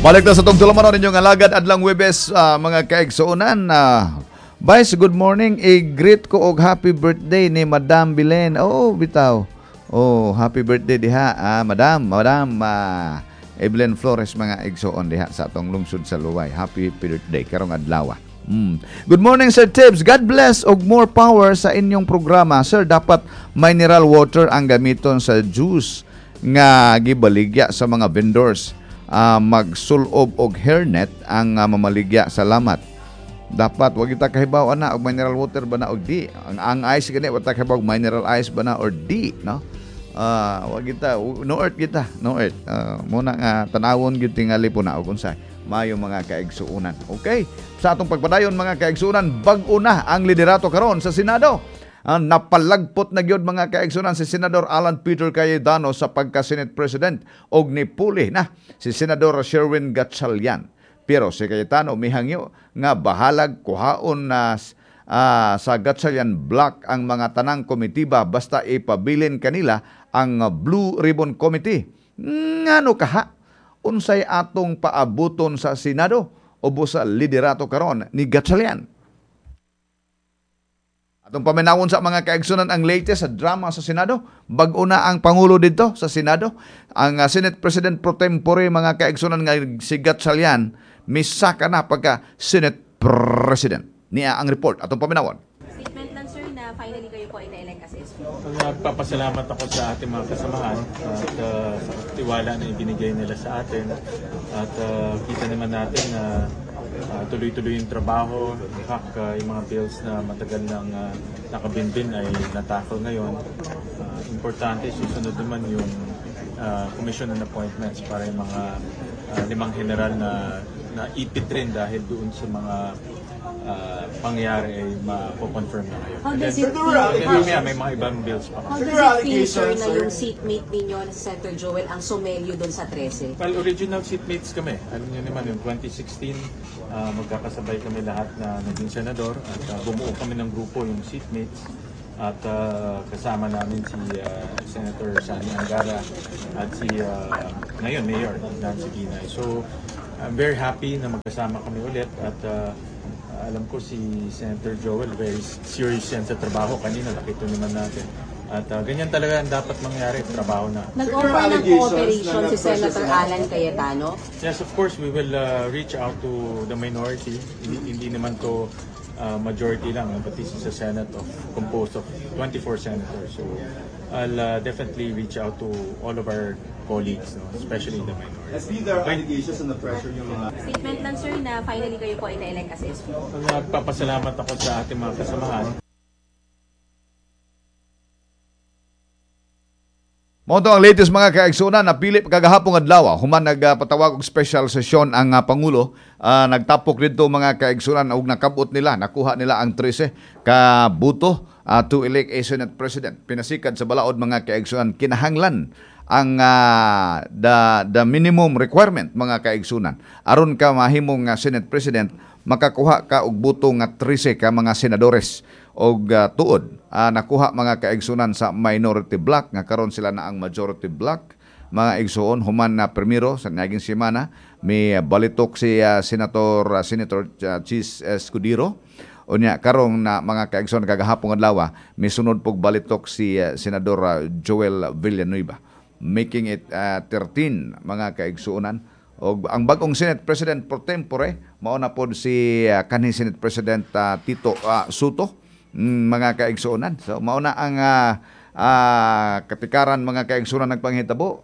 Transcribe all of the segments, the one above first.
Balik na sa itong tulamanon ninyong alagad adlang Webes, mga kaigsuunan. Vice, good morning. I-greet ko og happy birthday ni Madam Bilen. Oh, bitaw. Oh, happy birthday diha. Madam Evelyn Flores, mga igsuon diha sa atong lungsod sa Luway. Happy birthday karong adlaw. Good morning, Sir Tibbs. God bless og more power sa inyong programa. Sir, dapat mineral water ang gamiton sa juice nga gibaligya sa mga vendors. Magsulob og hairnet ang mamaligya. Salamat. Dapat wag kita kahibaw ana og mineral water ba na og di. Ang ice gani wag ta kahibaw mineral ice ba na or di, no? Wag kita no earth kita, no earth. Muna nga tanawon gyud tingali po na og unsay mayo mga kaigsuunan. Okay? Sa atong pagpadayon mga kaigsuunan, bag-o na ang liderato karon sa Senado. Napalagpot na gyud mga kaigsunan si Senador Alan Peter Cayetano sa pagka-Senate President og nipuli na si Senador Sherwin Gatchalian. Pero si Cayetano mihangyo nga bahalag kuhaon na sa Gatchalian Block ang mga tanang komitiba basta ipabilin kanila ang Blue Ribbon Committee. Ngano kaha? Unsay atong paabuton sa Senado o sa liderato karon ni Gatchalian? Atong paminawon sa mga kaigsunan ang latest sa drama sa Senado. Bag-o na ang Pangulo dito sa Senado. Ang Senate President pro tempore mga kaigsunan nga si Gatchalian misaka na pagka Senate President. Niya ang report. Atong paminawon. Statement lang sir na finally kayo po ay na-elect as SPO. Nagpapasalamat ako sa ating mga kasamahan at sa tiwala na ibinigay nila sa atin. At kita naman natin na tuloy-tuloy yung trabaho. Yung mga bills na matagal nang nakabinbin ay natakol ngayon. Importante, susunod naman yung commission and appointments para yung mga 5 general na ipit rin dahil doon sa mga pangyayari ay mapoconfirm na ngayon. How does it feel? May mga ibang bills pa. How does it feel, sir, na yung seatmate ninyo na si Senator Joel ang sumelyo doon sa 13? Well, original seatmates kami. Alam niyo naman, yung 2016, magkakasabay kami lahat na naging senador at bumuo kami ng grupo, yung seatmates. At kasama namin si Senator Sani Angara at si ngayon Mayor Nancy Binay. So, I'm very happy na magkasama kami ulit at alam ko si Senator Joel very serious yan sa trabaho. Kanina nakita naman natin. At ganyan talaga ang dapat mangyari, trabaho na. Nag-offer ng cooperation si Senator Alan Cayetano? Yes, of course, we will reach out to the minority. Hindi naman to majority lang, but this is a Senate composed of 24 senators. So I'll definitely reach out to all of our colleagues, no, especially the minority. SB, there are allegations and the pressure yung mga... Statement lang sir na finally kayo po ay na-elect as SPO. Nagpapasalamat ako sa ating mga kasamahan. Mo ang latest mga kaigsunan na pili kagahapong adlaw human nagpatawag og special session ang Pangulo. Nagtapok dito mga kaigsunan og nakabot nila, nakuha nila ang 13 ka buto to elect a Senate President. Pinasikad sa balaod mga kaigsunan kinahanglan ang the minimum requirement mga kaigsunan aron ka mahimong Senate President makakuha ka og buto nga 13 ka mga senadores og tuod nakuha mga kaigsunan sa minority block nga karon sila na ang majority block mga igsuon human na primero sa naging semana may balitok si Senator Chis Escudero unya karong na mga kaigsunan kagahapon adlaw may sunod pog balitok si Senador Joel Villanueva making it 13 mga kaigsuonan. Og ang bagong Senate President pro tempore mao na pod si kanhi Senate President Tito Soto mga kaigsuonan. So mao na ang katikaran mga kaigsuonan nagpanghitabo.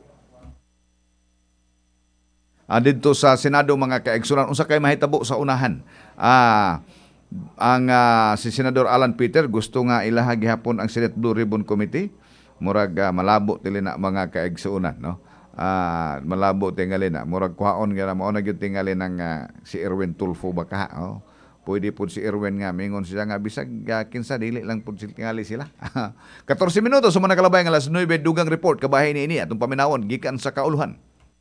Dito sa Senado mga kaigsuonan unsa kay mahitabo sa unahan. Ang si Senador Alan Peter gusto nga ilaha gihapon ang Senate Blue Ribbon Committee. Murag malabo tili na mga kaigsuonan, no? Malabo tingali na murag kuhaon nga mao na gyud tingali ng si Erwin Tulfo baka pwede pud si Erwin nga mingon siya nga bisag kinsa dili lang pud tingali sila. 14 minutos sumana kalabay nga alas 9 dugang report kabahin ini atong paminawon gikan sa kauluhan.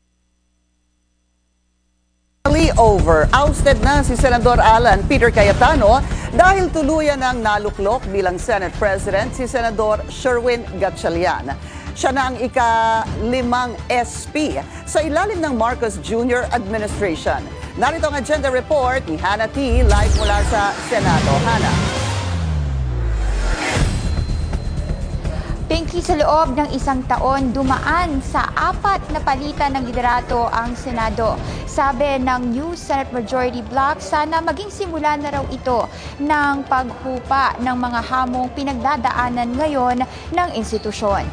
Over. Ousted na si Senador Alan Peter Cayetano dahil tuluyan ng naluklok bilang Senate President si Senador Sherwin Gatchalian. Siya na ang ika-5 SP sa ilalim ng Marcos Jr. administration. Narito ang agenda report ni Hannah T. live mula sa Senado. Hannah. Pinky, sa loob ng isang taon, dumaan sa 4 na palitan ng liderato ang Senado. Sabi ng new Senate Majority Bloc, sana maging simula na raw ito ng paghupa ng mga hamong pinagdadaanan ngayon ng institusyon.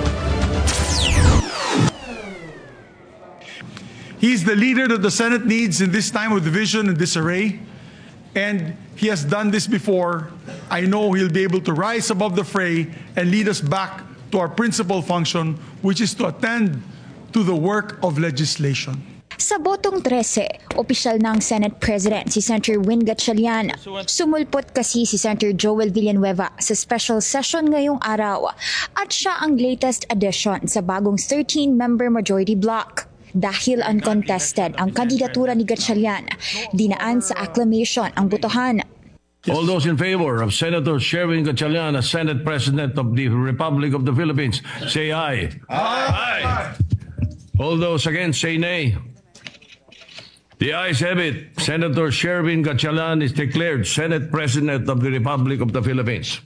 He's the leader that the Senate needs in this time of division and disarray. And he has done this before. I know he'll be able to rise above the fray and lead us back to our principal function, which is to attend to the work of legislation. Sa botong 13, opisyal ng Senate President si Senator Win Gatchalian. Sumulpot kasi si Senator Joel Villanueva sa special session ngayong araw at siya ang latest addition sa bagong 13-member majority bloc. Dahil uncontested ang kandidatura ni Gatchalian, dinaan sa acclamation ang botohan. All those in favor of Senator Sherwin Gatchalian as Senate President of the Republic of the Philippines, say aye. Aye. All those against, say nay. The ayes have it. Senator Sherwin Gatchalian is declared Senate President of the Republic of the Philippines.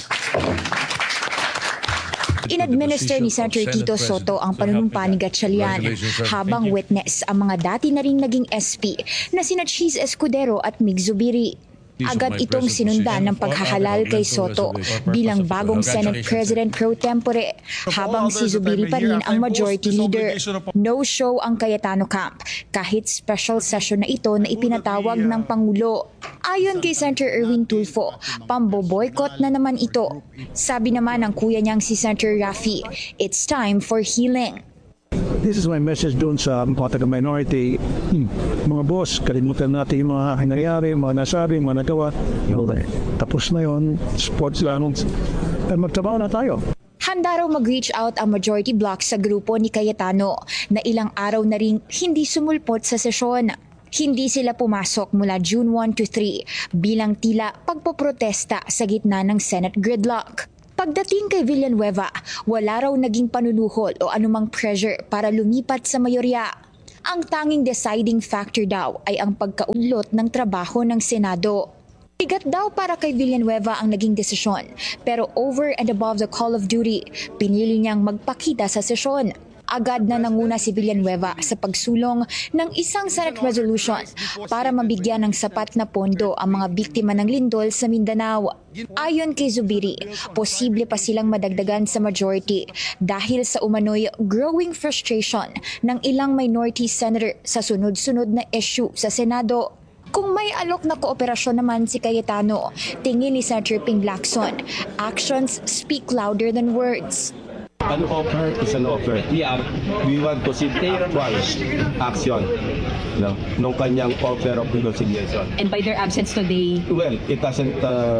In-administer ni Senator Tito Soto ang panunumpa ni Gatchalian habang witness ang mga dati na ring naging SP na sina Cheese Escudero at Mig Zubiri. Agad itong sinundan ng paghahalal kay Soto bilang bagong Senate President pro tempore habang si Zubiri pa rin ang majority leader. No show ang Cayetano camp kahit special session na ito na ipinatawag ng Pangulo. Ayon kay Senator Erwin Tulfo, pamboboycott na naman ito. Sabi naman ng kuya niyang si Senator Raffy, it's time for healing. This is my message doon sa mga minority. Mga boss, kalimutan natin yung mga nangyayari, mga nasabi, mga nagawa. Tapos na yun, sports lang. Magtrabaho na tayo. Handa raw mag-reach out ang majority bloc sa grupo ni Cayetano na ilang araw na ring hindi sumulpot sa sesyon. Hindi sila pumasok mula June 1 to 3 bilang tila pagpoprotesta sa gitna ng Senate gridlock. Pagdating kay Villanueva, wala raw naging panunuhol o anumang pressure para lumipat sa mayorya. Ang tanging deciding factor daw ay ang pagkaunlot ng trabaho ng Senado. Bigat daw para kay Villanueva ang naging desisyon, pero over and above the call of duty, pinili niyang magpakita sa sesyon. Agad na nanguna si Villanueva sa pagsulong ng isang Senate resolution para mabigyan ng sapat na pondo ang mga biktima ng lindol sa Mindanao. Ayon kay Zubiri, posible pa silang madagdagan sa majority dahil sa umano'y growing frustration ng ilang minority senator sa sunod-sunod na issue sa Senado. Kung may alok na kooperasyon naman si Cayetano, tingin ni Senator Ping Lacson, actions speak louder than words. An offer is an offer. We want to see actual action nung kanyang offer of reconciliation. And by their absence today, Well, it doesn't,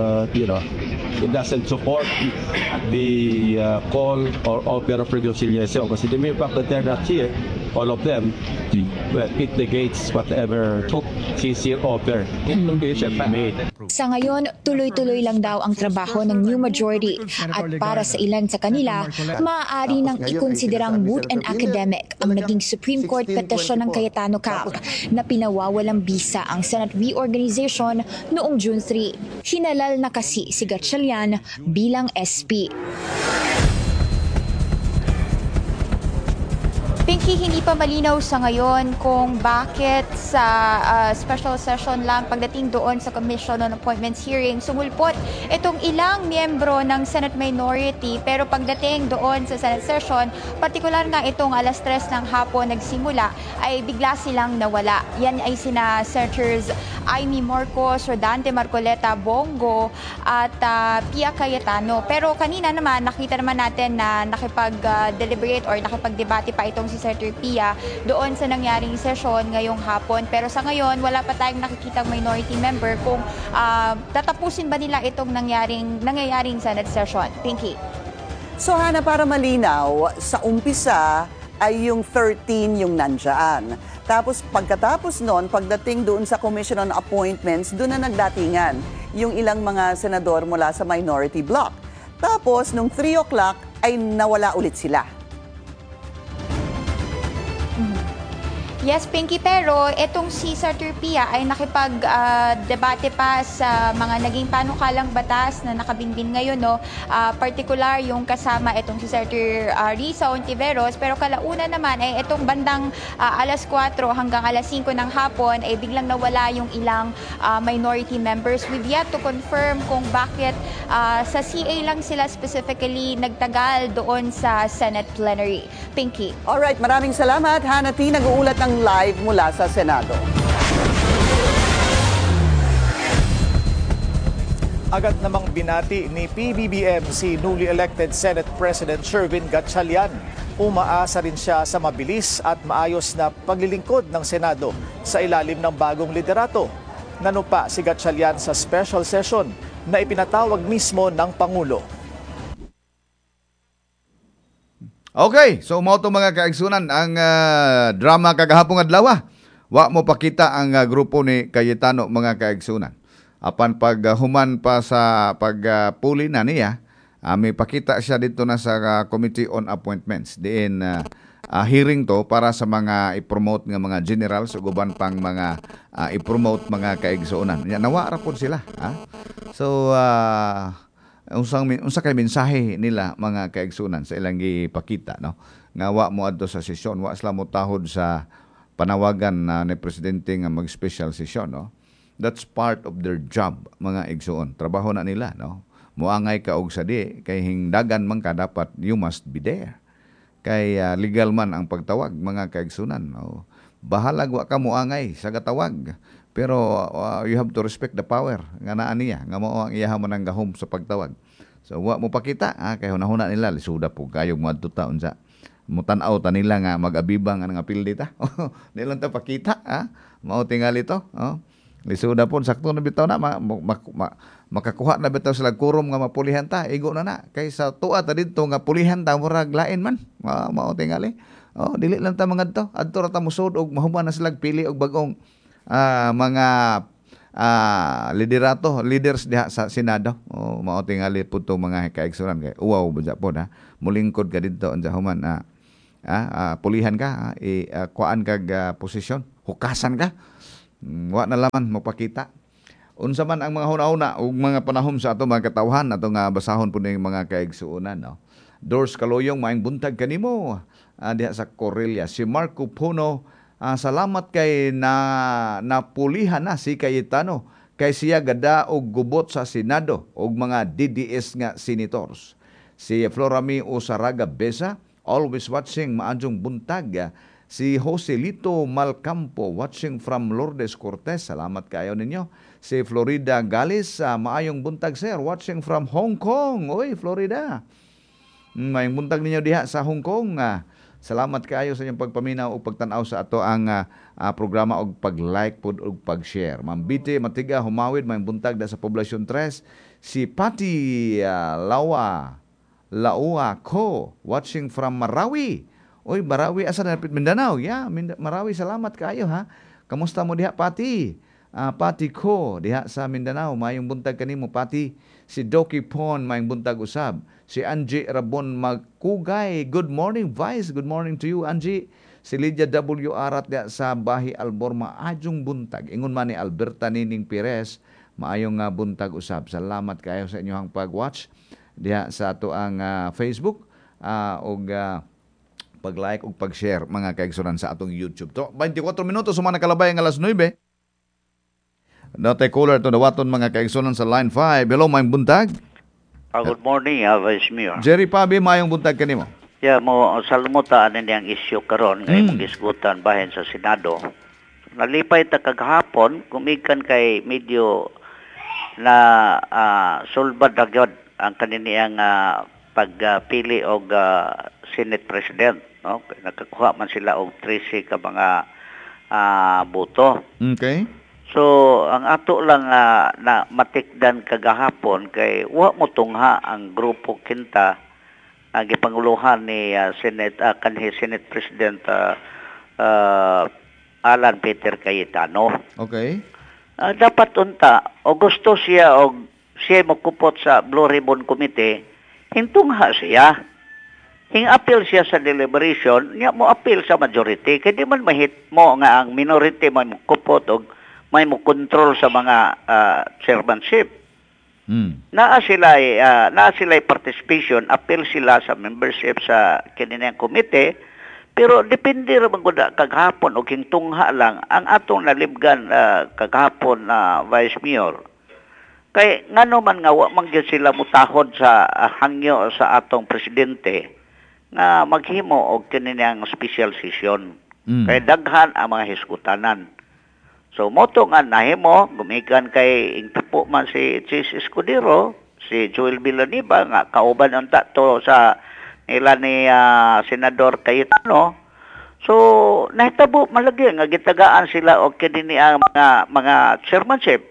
it doesn't support the call or offer of reconciliation. Kasi the mere fact that they're not here, all of them, well, it negates whatever sincere offer made. Sa ngayon, tuloy-tuloy lang daw ang trabaho ng new majority at para sa ilan sa kanila, maaari nang ikonsiderang moot and academic ang naging Supreme Court petition ng Cayetano Camp na pinawawalang bisa ang Senate reorganization noong June 3. Hinalal na kasi si Gatchalian bilang SP. Pinky, hindi pa malinaw sa ngayon kung bakit sa special session lang pagdating doon sa Commission on Appointments hearing sumulpot itong ilang miyembro ng Senate minority, pero pagdating doon sa Senate session, partikular nga itong alas 3 ng hapon nagsimula, ay bigla silang nawala. Yan ay sina Senators Amy Marcos, Rodante Marcoleta Bongo at Pia Cayetano. Pero kanina naman, nakita naman natin na nakipag-deliberate or nakipag-debate pa itong si Senator Pia doon sa nangyaring session ngayong hapon. Pero sa ngayon, wala pa tayong nakikitang minority member kung tatapusin ba nila itong nangyayaring Senate session. Pinky. So Hannah, para malinaw, sa umpisa ay yung 13 yung nandyan. Tapos pagkatapos noon, pagdating doon sa Commission on Appointments, doon na nagdatingan yung ilang mga senador mula sa minority bloc. Tapos nung 3 o'clock, ay nawala ulit sila. Yes, Pinky, pero itong si Senator Pia ay nakipag-debate pa sa mga naging panukalang batas na nakabinbin ngayon, no? Particular yung kasama itong si Senator Risa Ontiveros, pero kalauna naman ay itong bandang alas 4 hanggang alas 5 ng hapon ay biglang nawala yung ilang minority members. We've yet to confirm kung bakit sa CA lang sila specifically nagtagal doon sa Senate plenary. Pinky. Alright, maraming salamat. Hanati, nag-uulat ng live mula sa Senado. Agad namang binati ni PBBM si newly elected Senate President Sherwin Gatchalian. Umaasa rin siya sa mabilis at maayos na paglilingkod ng Senado sa ilalim ng bagong liderato. Nanupa si Gatchalian sa special session na ipinatawag mismo ng Pangulo. Okay, so mao to mga kaigsunan ang drama kagahapon adlaw. Wa mo pakita ang grupo ni Cayetano mga kaigsunan. Apan pag human pa sa pagpuli na niya, may pakita siya dito na sa Committee on Appointments. Diin hearing to para sa mga i-promote nga mga generals o guban pang mga i-promote mga kaigsunan. Nawa ra pod sila, ha? So unsa kay mensahe nila mga kaigsunan sa ilang gipakita, no, nga wa mo adto sa sesyon, wa sila mo tahod sa panawagan ni presidente nga mag-special session, no. That's part of their job mga igsuon, trabaho na nila, no. Muangay ka og sadi kay hingdagan man ka, dapat you must be there kay legal man ang pagtawag mga kaigsunan, no. Bahalag wa ka muangay sa gatawag, pero you have to respect the power nga naa niya nga mao ang iyaha mo nang gahom sa pagtawag. So wa mo pakita kay hunahuna nila lisuda po kayo mo adto taon sa mutan-aw ta nila nga mag-abibang nga pildi ta. Nilang ta pakita, mao tingali to, lisuda po sakto na bitaw na makakuha na bitaw sila kurom nga mapulihan ta, igo na kay sa tuwa ta didto nga pulihan ta murag lain man, mao tingali. Dili lang ta mangadto adto ra ta musud og mahuman na sila pili og bag-ong mga leaders diha sa Senado. Mao tingali pud to mga kaigsunan kay uwaw budya pod, mulingkod ka didto unsa human pulihan ka, kuan kag posisyon, hukasan ka, wa na laman mapakita. Unsa man ang mga hunahuna ug mga panahom sa ato mga katawhan ato nga basahon pud ning mga kaigsuonan, no. Doors Kaloyong, maayong buntag kanimo diha sa Corelia. Si Marco Puno, salamat kay napulihan na si Cayetano kay siya gada og gubot sa Senado og mga DDS nga senators. Si Florami Usaraga Besa, always watching, maadjong buntag. Si Joselito Malcampo, watching from Lourdes Cortez, salamat kayo ninyo. Si Florida Galis, maayong buntag sir, watching from Hong Kong. Oy, Florida. Maayong buntag ninyo diha sa Hong Kong. Salamat kayo sa inyong pagpaminaw o pagtanaw sa ato ang programa og pag-like pod og pag-share. Mambiti Matiga humawid may buntag da sa Poblasyon 3. Si Pati Laua Ko, watching from Marawi. Oy, Marawi asa na Mindanao? Yeah, Marawi, salamat kayo ha. Kamusta mo diha Pati? Pati Ko diha sa Mindanao, mayong buntag kanimo Pati. Si Doki Pon mayong buntag usab. Si Angie Rabon Magkugay, good morning Vice, good morning to you Angie. Si Lydia W. Arat sa Bahi Albor, maayong buntag. Ingon man ni Alberta Nining Pires, maayong buntag usab. Salamat kayo sa inyong pag-watch diha sa ato ang Facebook og pag-like ug pag-share mga kaigsunan sa atong YouTube. 24 minutos sumana kalabay ang alas 9. Dati caller to dawaton mga kaigsunan sa line 5. Hello, maayong buntag. Good morning, Vice Mayor. Jerry Pabi, maayong buntag kanimo. Yeah, mo salmutaan niyang issue karon kay magisgutan bahin sa Senado. Nalipay ta kagahapon kumikan kay medyo na sulbad na gyud ang kaniniyang pagpili og Senate President, no? Nakakuha man sila og 13 ka mga boto. Okay. So, ang ato lang na matikdan kagahapon kay wa mo tungha ang grupo kinta ang gipanguluhan ni Senate President Alan Peter Cayetano. Okay. Dapat unta o gusto siya og siya makupot sa Blue Ribbon Committee, hintungha siya. hing-appeal siya sa deliberation, niya mo appeal sa majority. Kaya di man mahit mo nga ang minority may mo kupot o may mo control sa mga chairmanship. Naa sila participation, appeal sila sa membership sa kininang komite, pero depende ra man gud kaghapon o king tungha lang ang atong nalibgan kaghapon na Vice Mayor. Kay ngano man nga wa man gyud sila mutahod sa hangyo sa atong presidente nga maghimo og kininang special session. Kay daghan ang mga hiskutanan. So moto nga nahimo gumikan kay ingtupo man si Chis Escudero, si Joel Villanueva nga kauban unta to sa nila ni Senador Cayetano. So nahitabo malagi nga gitagaan sila og kini ang mga chairmanship.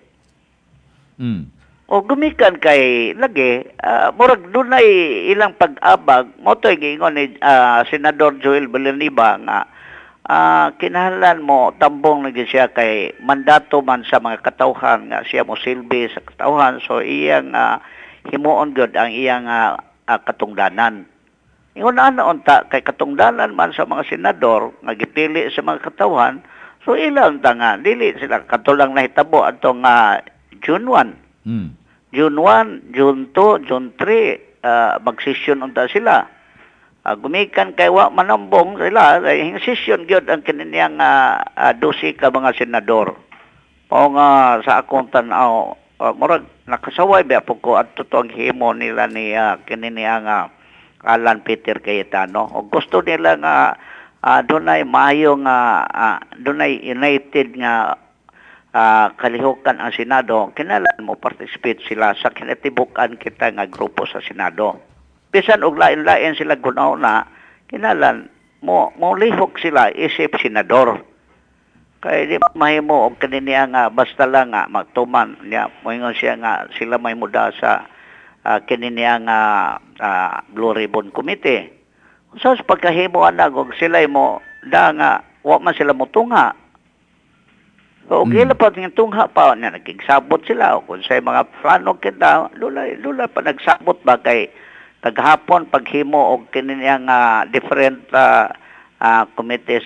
O gumikan kay lagi murag dunay ilang pag-abag motoy giingon ni Senador Joel Villanueva nga kinahanglan mo tambong na siya kay mandato man sa mga katawhan nga siya mo silbi sa katawhan, so iyang himuon gyud ang iyang katungdanan. Ingon na unta kay katungdanan man sa mga senador nga gipili sa mga katawhan, so ilang nga dili sila katulang nahitabo atong June 1. June 1, June 2, June 3 magsesyon unta sila. Gumikan kay wa manambong sila hing session gyud ang kiniyang 12 ka mga senador. Mao nga sa akong tan-aw murag nakasaway ba po ko at totoo ang himo nila ni kiniyang Alan Peter Cayetano. O gusto nila nga dunay mayo nga dunay united nga kalihukan ang Senado, kinahanglan mo participate sila sa kinatibukan kita nga grupo sa Senado. Bisan og lain-lain sila gunaw na kinahanglan mo lihok sila isip senador. Kay di mahimo og kaniniya nga basta lang nga magtuman niya moingon siya nga sila may muda sa kaniniya nga Blue Ribbon Committee. Sa pagkahimo ana og sila mo da nga wa man sila motunga. So gila pa ng tungha pa na nagigsabot sila o kung sa mga plano kita lula pa nagsabot ba kay kaghapon paghimo og kiniyang different committees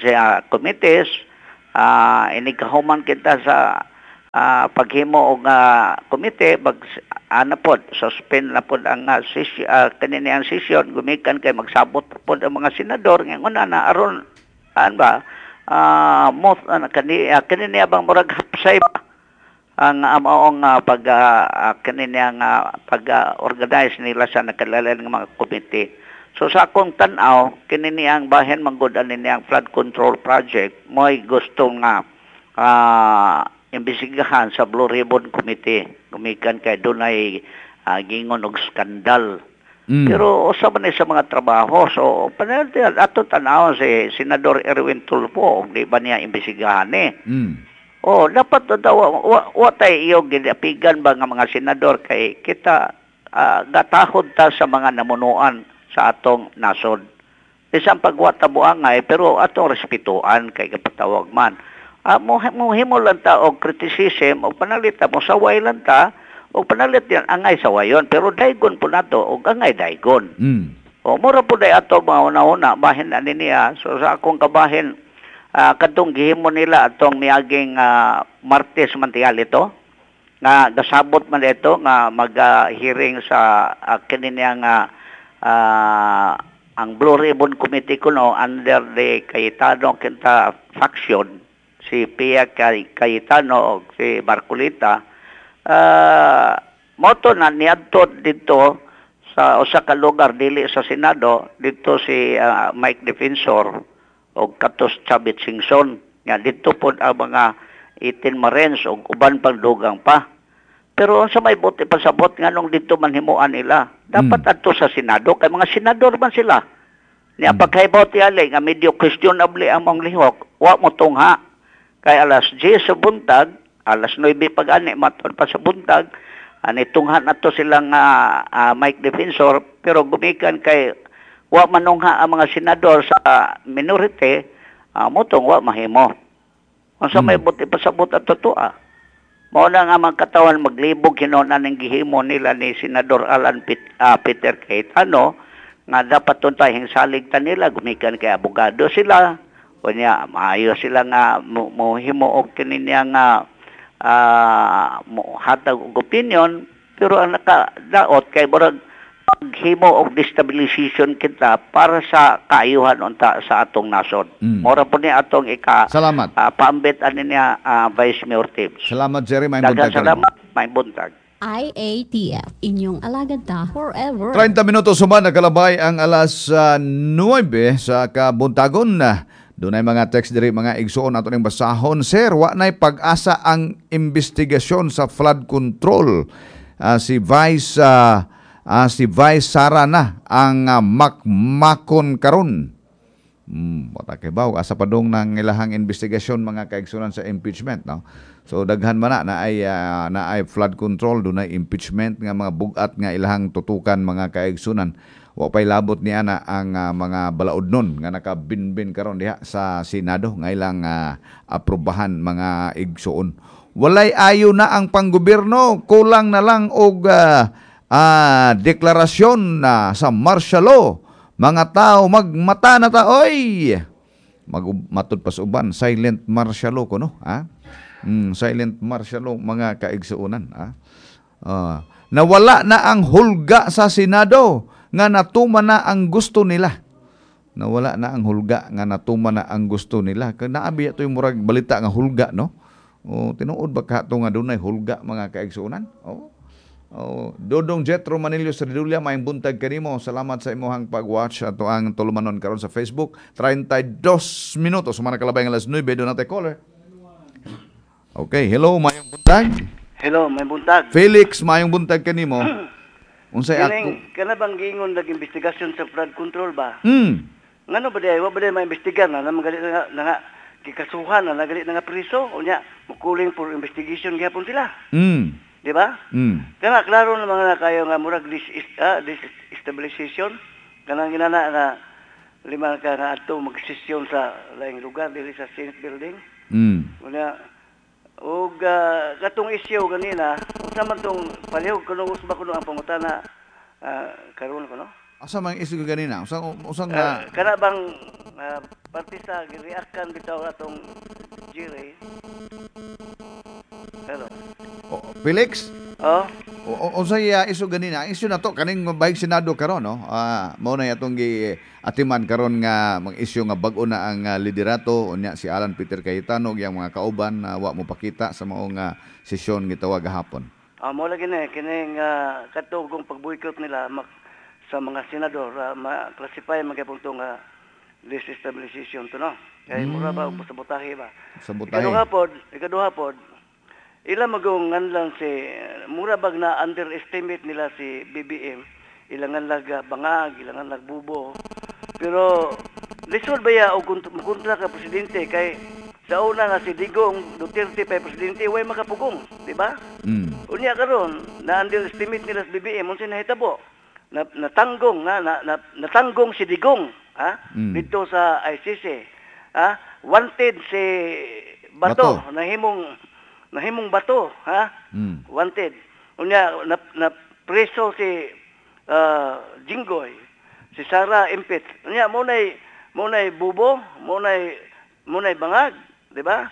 inikahuman kita sa paghimo og komite ana pod suspend na pod ang kiniyang session gumikan kay magsabot pod ang mga senador ngon na aron ba kaniniya bang murag hapsay ba ang amaong kaniniya pag-organize nila sa nakalalan ng mga komite. So sa akong tanaw, kininiya bahin manggudan niyang flood control project, mo'y gustong imbisigahan sa Blue Ribbon Committee. Gumikan kay dunay gingon og skandal. Pero usa man sa mga trabaho, so panalitan ato tanaw si Senador Erwin Tulfo, di ba niya imbisigahan O dapat daw wa tay iyo ginapigan ba nga mga senador kay kita gatahod ta sa mga namunuan sa atong nasod. Isang pagwata buangay pero atong respetuan kay kapatawag man. Mohimo lang ta og criticism o panalita mo saway lang ta o panalit yan angay sawayon pero daygon po nato o angay daygon. O mura po day ato mauna-una bahin ani niya. So sa akong kabahin kadtong gihimo nila atong miaging Martes Mantial ito nga gasabot man ito nga mag-hearing sa kininiyang ang Blue Ribbon Committee kuno under the Cayetano Quinta faction, si Pia Cayetano o si Marcolita. Moto na niadto dito sa usa ka lugar dili sa Senado dito si Mike Defensor o Katos Chavit Singson nga dito pod ang mga 18 Marines o uban pang dugang pa. Pero sa may buti pasabot nga nung dito man himuan nila dapat adto sa Senado kay mga senador man sila niya pagkaibaw ti ali nga medyo questionable ang mong lihok wa mo tungha kay alas 10 sa buntag alas 9 pag-ani maton pa sa buntag ani tungha nato silang Mike Defensor pero gumikan kay wa manungha ang mga senador sa minority motong wa mahimo unsa may buti pasabot at totoo mao na nga mga katawan maglibog hinon ning gihimo nila ni Senador Alan Peter Cayetano nga dapat tuntay salig ta nila gumikan kay abogado sila unya maayo sila nga mohimo og kini niya nga hatag og opinion pero ang nakadaot kay murag paghimo og destabilization kita para sa kaayuhan unta sa atong nasod. Mora po ni atong Salamat. paambit ani niya Vice Mayor Tibbs. Salamat, Jerry. May Daghang buntag. salamat, may buntag. IATF, inyong alagad ta forever. 30 minutos suman nakalabay ang alas 9 sa kabuntagon na. Doon ay mga text diri mga igsuon ato ning basahon. Sir, wa nay pag-asa ang investigasyon sa flood control. Si Vice Sara na ang makmakon karon. Patakibaw asa pa dong nang ilahang investigasyon mga kaigsunan sa impeachment, no? So daghan man na ay flood control dunay impeachment nga mga bugat nga ilahang tutukan mga kaigsunan. Wa pay labot niya na ang mga balaod nun nga nakabinbin karon diha sa Senado nga ilang aprobahan mga igsuon. Walay ayo na ang panggobyerno, kulang na lang og deklarasyon sa martial law. Mga tao magmata na ta oy. Matod pa sa uban silent martial law ko no, ha? Silent martial law mga kaigsuonan, ha? Nawala na ang hulga sa Senado nga natuman na ang gusto nila. Nawala na ang hulga nga natuman na ang gusto nila. Naabi ato yung murag balita nga hulga, no? Tinuod ba ka ito nga dunay hulga mga kaigsuonan? Dodong Jetro Manilio sa Ridulya, maayong buntag kanimo. Salamat sa imuhang pag-watch ato ang tulumanon karon sa Facebook. 32 minutos sumana kalabay ng alas 9 do natin caller. Okay, hello, maayong buntag. Hello, may buntag. Felix, maayong buntag kanimo. Unsay ako? Kana bang giingon nag-investigasyon sa flood control ba? Ngano ba day? Wa ba day maimbestigar na magalit na kikasuhan na nagalit na nga priso unya mukuling for investigation gyapon sila. Di ba? Kana klaro na mga kayo nga murag destabilization kanang ginana nga lima ka nga adto magsesyon sa laing lugar dili sa Senate building. Unya og katong issue ganina unsa man tong palihog kuno usba kuno ang pangutana karon kuno. Asa man issue ganina? Usang kana bang parte sa gireakan bitaw atong Jerry. Hello. Felix? Unsay issue ganina? Ang issue na to kaning mabahig Senado karon, no? Mao na atong atiman karon nga mag-issue nga bag-o na ang liderato unya si Alan Peter Cayetano ug yang mga kauban wa mo pakita sa maong sesyon gitawag gahapon. Mao lagi na kining katugong pag-boycott nila sa mga senador ma-classify magyapon tong destabilization to, no? Kaya mura ba og sabotahe ba? Sabotahe. Ikaduha pod ila magungan lang si mura bag na underestimate nila si BBM ilangan lag bangag ilangan lag bubo pero lisod ba ya og kontra ka presidente kay sa una nga si Digong Duterte pa presidente way makapugong di ba? Unya karon na underestimate nila si BBM unsay nahitabo natanggong natanggong si Digong dito sa ICC wanted si Bato. Nahimong Bato, wanted. Unya na preso si Jinggoy, si Sara Impit. Unya mo nay bubo, mo nay bangag, di ba?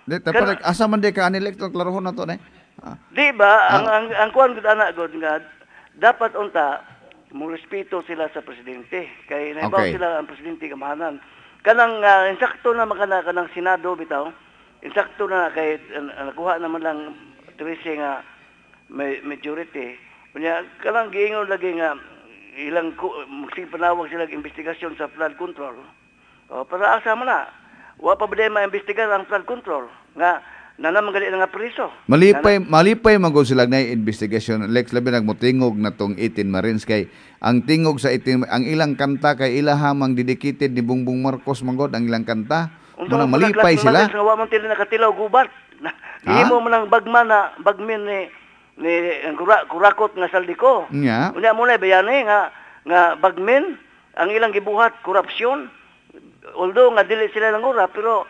Asa man di ka anilektor klarohon na to ne? Di ba ang kuan gud ana god nga dapat unta mo respeto sila sa presidente kay nahibaw sila ang presidente kamahanan. Kanang insakto na makana kanang Senado bitaw. Insakto na kay nakuha naman lang 13 nga majority. Unya kanang giingon lagi nga ilang magsipanawag sila investigasyon sa flood control. Para asa man na. Wa pa ba maimbestigar ang flood control nga nanamagali nga priso. Malipay magod sila na investigation. Lex labi nagmotingog na tong 18 Marines kay ang tingog sa 18 ang ilang kanta kay ilahamang dedicated ni Bongbong Marcos magod ang ilang kanta. Muna malipay sila. Nga wa man tila nakatilaw gubat. Himo man ang bagmin ni kurakot nga saldiko. Nya. Unya mo na bayani nga bagmin ang ilang gibuhat korupsyon. Although nga dili sila nang ura pero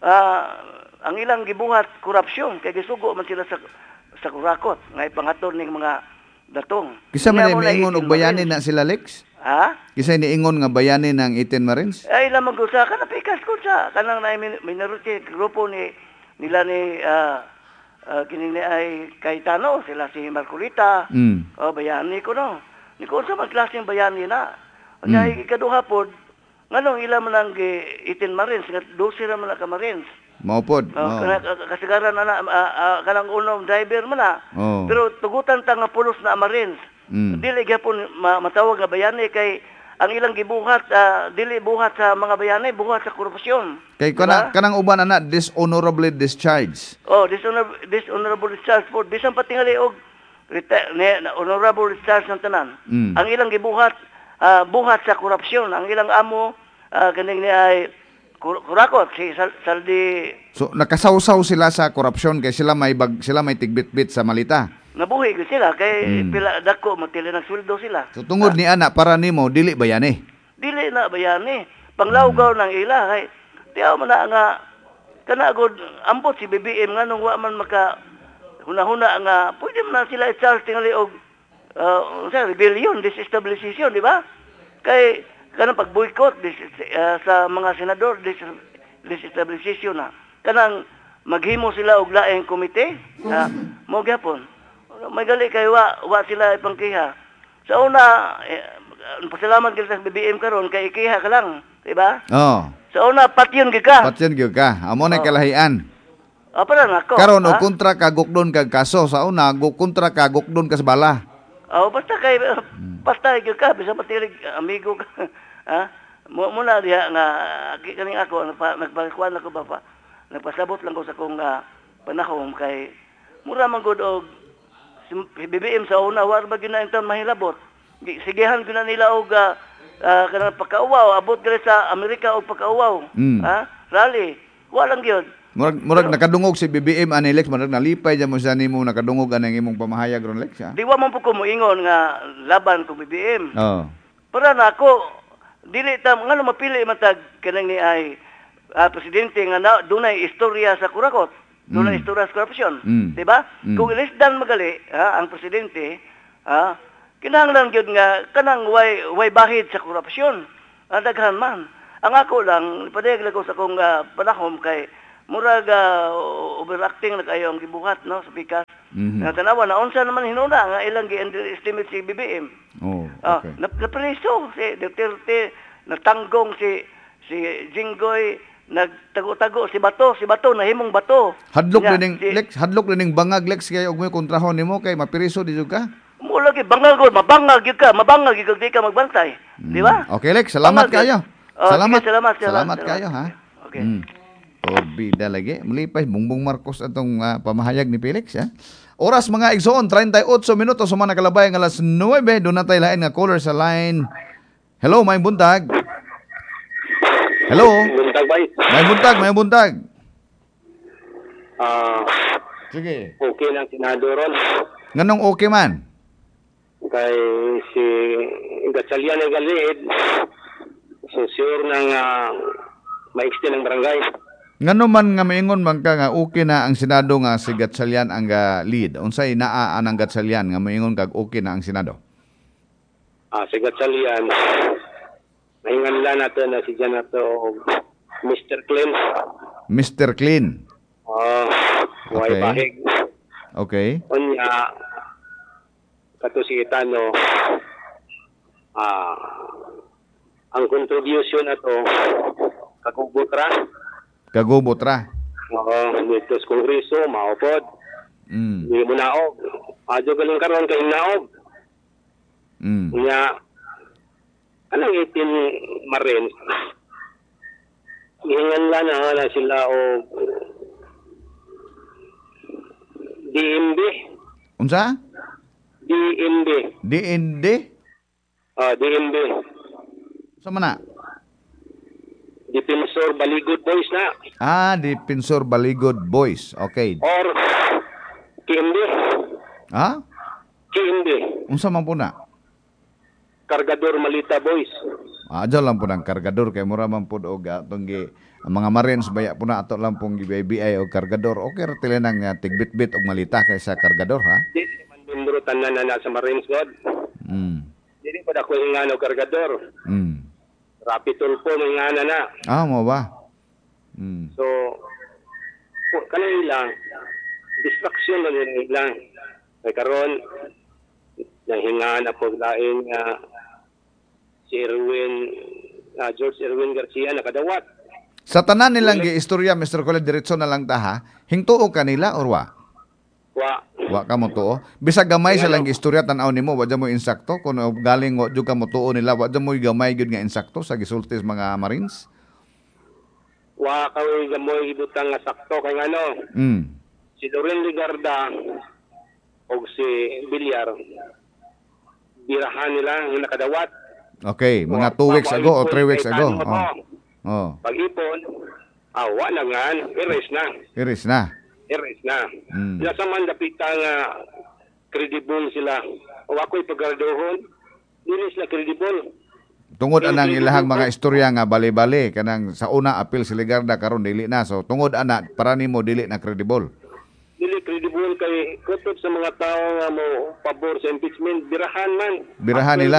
ang ilang gibuhat korupsyon kay gisugo man sila sa kurakot nga ipangaton ning mga datong. Kisa man may ingon og bayani na sila Lex? Ha? Kisay niingon nga bayani ng 18 Marines? Ay lamang ko sa kanang pikas ko sa kanang na minority grupo nila ni kining ni ay Cayetano, sila si Marcolita. Bayani ko no. Ni ko sa klaseng bayani na. Kaya ikaduha pod nganong ila man ang 18 Marines, 12 ra man ka Marines. Maupod. Kasagaran na kanang unong driver man na. Pero tugutan ta nga pulos na Marines. Dili gyapon matawag nga bayani kay ang ilang gibuhat dili buhat sa mga bayani, buhat sa korupsyon. Kay kanang uban ana dishonorably discharged. Dishonorable discharge po bisan patingali og honorable discharge ng tanan. Ang ilang gibuhat buhat sa korupsyon, ang ilang amo kaning ni ay kurakot si Saldi. So nakasawsaw sila sa korupsyon kay sila may tigbit-bit sa malita. Nabuhi gid sila kay pila dako matili ng sweldo sila. So tungod ni ana para nimo dili bayani. Dili na bayani. Panglawgaw ng ila kay tiyaw man na nga kana gud ambot si BBM nganong wa man maka hunahuna nga pwede man sila i-charge tingali og rebellion, disestabilization, di ba? Kay kanang pag-boycott sa mga senador, disestabilization na. Kanang maghimo sila og laing komite, mo gyapon. May gali kay wa sila ipangkiha. Sa una, pasalamat gyud sa BBM karon kay ikiha ka lang, di ba? Sa una patyon gyud ka. Amo na kalahian. Para nako. Karon og kontra ka gukdon kag kaso, sa una kontra ka gukdon ka sa bala. Basta kay gyud ka bisan patilig amigo ka. Muna diha nga kaning ako nagpakuan ako ba nagpasabot lang ko sa kong panahon kay mura man gud og BBM sa una war ba gina inton mahilabot. Sigihan gina nila og kanang pakauwaw abot diri sa Amerika og pakauwaw. Rally walang gyud. Murag nakadungog si BBM ani Lex, murag nalipay jud mo sa nimo nakadungog anang imong pamahayag ron Lex. Di wa man po ko moingon nga laban ko BBM. Para nako dili ta ngano mapili matag kanang ni ay presidente nga dunay istorya sa kurakot. Dunay istorya sa korupsyon, di ba? Kung ilisdan magali ang presidente, kinahanglan gyud nga kanang way bahid sa korupsyon. Daghan man. Ang ako lang padayag ko sa kong panahon kay murag overacting na kayo ang gibuhat no sa pikas. Tanawa na unsa naman hinuna nga ilang gi-underestimate si BBM. Okay. Napreso si Duterte, natanggong si Jinggoy, nagtago-tago si Bato nahimong Bato. Hadlok ning bangag Lex kay og may kontrahon nimo kay mapiriso di jud ka. Mo lagi bangag gud, mabangag gyud ka di ka magbantay. Di ba? Okay Lex, salamat kayo. Salamat kayo ha. Okay. Orbida lagi. Mulipay Bongbong Marcos atong pamahayag ni Felix ha. Oras mga igsoon 38 minutos sumana kalabay ng alas 9 doon na tayo lain nga caller sa line. Hello, may buntag. Hello. Buntag bay. May buntag. Sige. Okay lang Senado ron. Nganong okay man? Kay si Gatchalian ay galid. So sure nang ma-extend ang barangay. Ngano man nga maingon man ka nga okay na ang Senado nga si Gatchalian ang lead. Unsay naa ang Gatchalian nga maingon kag okay na ang Senado? Si Gatchalian nahingan lang natin na si Janato Mr. Clean. Mr. Clean. Way bahig. Okay. Unya kato si Itano ang contribution ato Kagubot ra. Dito sa Kongreso, maupod. Hindi mo naog. Adyo galing karon kay naog. Unya anong 18 Marines gihingan lang na sila o DMB. Unsa? DMB. DND? DMB. Sa mana? Defensor Baligod Boys na. Defensor Baligod Boys. Okay. Or KMB. KMB. Unsa man po na? Kargador Malita Boys. Adyo lang po ng kargador kay mura man po og atong mga Marines baya po na ato lang pong BBI o kargador. Okay ra tila nang tigbit-bit og malita kaysa kargador ha. Dili man membro tanan na sa Marines God. Dili pa ako yung ano, kargador. Rapi tulpo, may ngana na. Mo ba? So, kanila, distraction na nila. May karon, nanghinga na po lain si George Erwin Garcia nakadawat. Sa tanan nilang giistorya, Mr. Colette, diretso na lang ta ha. Hingtuo kanila or wa? Wa ka mo tuo. Bisag gamay sa lang giistorya tan-aw nimo, wa mo insakto kun galing wa jud ka mo tuo nila, wa mo gamay gyud nga insakto sa gisultis mga Marines. Wa ka gamoy ibutang nga sakto kay ngano. Si Loren Ligarda o si Villar birahan nila yung nakadawat. Okay, mga 2 weeks ago o 3 weeks ago. Pag-ipon, wa na nga, Iris na. Sa man dapita nga credible sila. O ako'y paggardohon, hindi sila credible. Tungod anang ilahang mga istorya nga bali-bali kanang sa una apil si Ligarda karon dili na. So tungod ana para nimo dili na credible. Dili credible kay kutob sa mga tao nga mo pabor sa impeachment, birahan nila.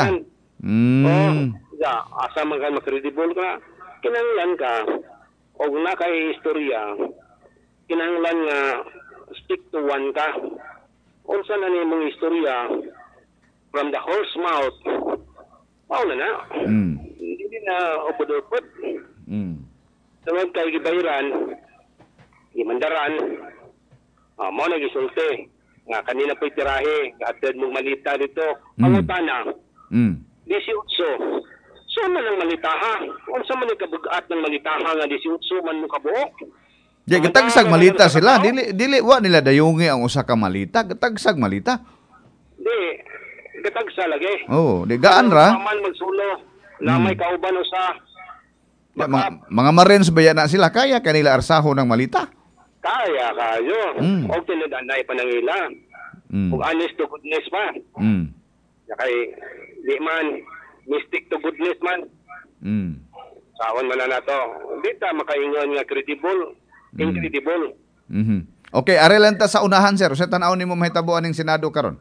Asa man ka makredible ka, kinahanglan ka og na kay istorya, kinahanglan nga stick to one ka. Unsa na nimong istorya from the horse mouth, na. Hindi na upod-upod. Tungod kay gibayran, gimandaran, mo na gisulti nga kanina po'y tirahe, gatid mong malita dito. Pangutana, 18. So man ang malitaha. Unsa man ang kabugat ng malitaha nga 18 man mo kabuok? Di gatagsag malita sila. Dili wa nila dayungi ang usa ka malita, gatagsag malita. Di gatagsa lagi. Di gaan ra. Man magsulo na may kauban usa. Mga Marines baya na sila kaya kanila arsaho ng malita. Kaya kayo. O tinadanay pa ng ila. Kung honest to goodness pa. Kay di man mystic to goodness man. Saon man na to. Di ta makaingon nga credible. Incredible. Okay, arelan ta sa unahan sir. Sa tan-aw nimo mahitabuan ning Senado karon.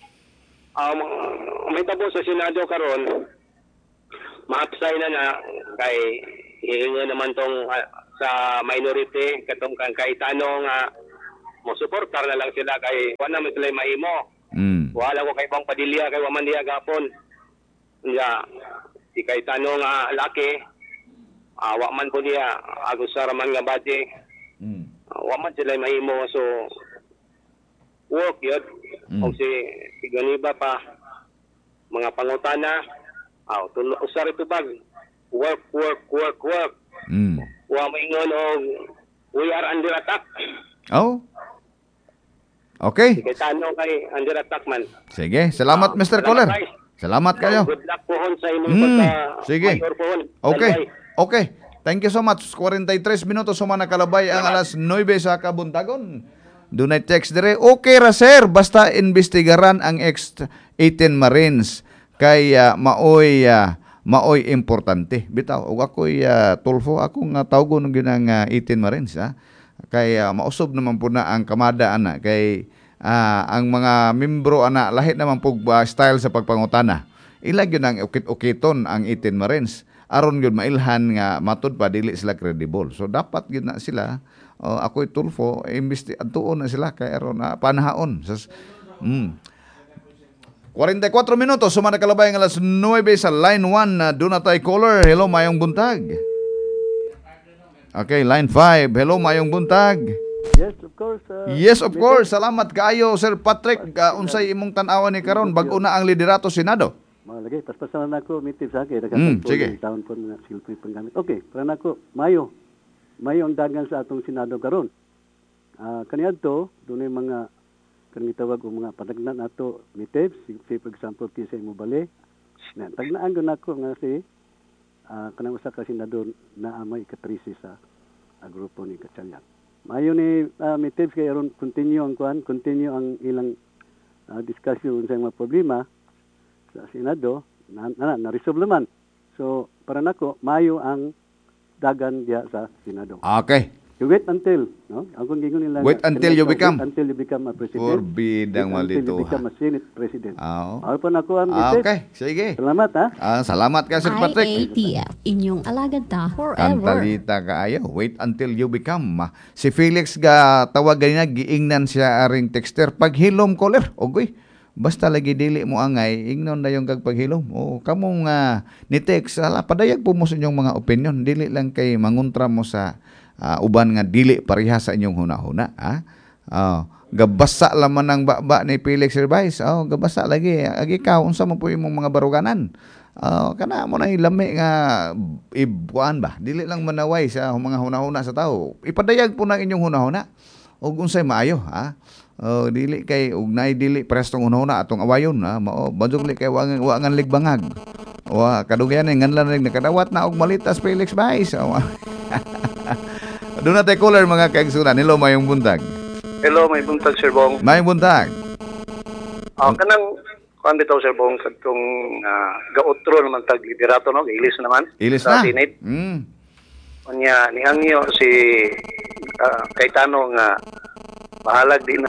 Mahitabo sa Senado karon. Maapsay na kay hihinga naman tong sa minority katong kang Cayetano nga mo suportar na lang sila kay wala man sila mahimo. Wala ko kay Bang Padilla kay waman diya gapon. Si Cayetano nga laki wa man po diya Agus Saraman nga bati. Wa man sila mahimo so work yun. O si Ganiba pa mga pangutana usar ito bag work. Wa maingon og we are under attack. Okay. Sige, tanong kay under attack man. Sige, salamat Mr. Coller. Salamat kayo. Good luck po sa imong sige. Okay. Thank you so much. 43 minutos sumana kalabay ang alas 9 sa kabuntagon. Dunay text dire. Okay ra sir, basta investigaran ang ex-18 Marines kay maoy importante. Bitaw, og ako'y Tulfo, akong tawgon ng ginang 18 Marines. Kay mausob naman po na ang kamada, ana. Kay ang mga membro, ana, lahit naman po style sa pagpangutana. Ilag yun ang ukiton ang 18 Marines. Aron yun mailhan nga matud pa, dili sila credible. So, dapat yun na sila. Ako'y Tulfo, tuon na sila kay aron panahaon. 44 minutos, sumana kalabay ng alas 9 sa line 1 doon na tayo caller. Hello, mayong buntag. Okay, line 5. Hello, mayong buntag. Yes, of course. Yes, of course. Salamat kaayo, Sir Patrick. Unsay imong tan-awan ni karon bag-o na ang liderato Senado? Malagi, paspasalan ako, mitib sa akin. Sige. Taon po na silpi panggamit. Okay, para na ako, Mayo ang dagan sa atong Senado karon. Kaniadto, doon yung mga kanitawag o mga patagnan nato mitib, for example, kisa mo bali. Tagnaan doon ako nga si kanang usa ka senador na may ikatrisi sa grupo ni Gatchalian. Mayo ni mitib kay aron continue ang ilang discussion sa mga problema sa Senado na-resolve naman. So, para nako, mayo ang dagan diya sa Senado. Okay. You wait until, no? Ang gingon nila. Wait until you become. Wait until you become a president. Forbidang Wait until you malituhan. become a Senate president. Oo. Ako pa na ko ang Okay, sige. Salamat, ha? Salamat ka, Sir Patrick. IATF, inyong alagad ta forever. Kantalita kaayo. Wait until you become. Si Felix ga tawagan niya, giingnan siya aring texter. Paghilom caller. Okay. Basta lagi dili mo angay, ingnon na yung kagpaghilom. O kamong ni-text, padayag po mo sa inyong mga opinion. Dili lang kay manguntra mo sa uban nga dili pareha sa inyong huna-huna. Gabasa laman ng baba ni Felix Revise. Gabasa lagi. Agi ka, unsa mo po yung mga baruganan. Kana mo na ilami nga ibuan ba? Dili lang manaway sa mga huna-huna sa tao. Ipadayag po ng inyong huna-huna. O unsay maayo, dili kay ugnay dili prestong una atong awayon badugli kay wangan ligbangag kadugyan ngan lang nakadawat na og malitas Felix Baez do na tay caller mga kaigsunan. Hello, mayong buntag. Hello, may buntag Sir Bong. Mayong buntag. Kanang kuan bitaw Sir Bong kadtong gautro naman tag liderato no, ilis naman ilis sa na Senate. Unya nihangyo si Cayetano nga bahalag din